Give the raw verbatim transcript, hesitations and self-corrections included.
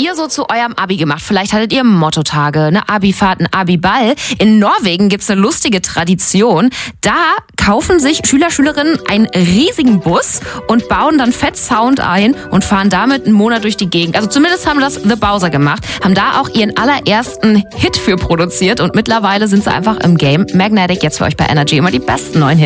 ihr so zu eurem Abi gemacht? Vielleicht hattet ihr Mottotage, eine Abifahrt, einen Abiball. In Norwegen gibt's eine lustige Tradition. Da kaufen sich Schüler, Schülerinnen einen riesigen Bus und bauen dann fett Sound ein und fahren damit einen Monat durch die Gegend. Also zumindest haben das The Bowser gemacht, haben da auch ihren allerersten Hit für produziert und mittlerweile sind sie einfach im Game. Magnetic, jetzt für euch bei Energy immer die besten neuen Hits.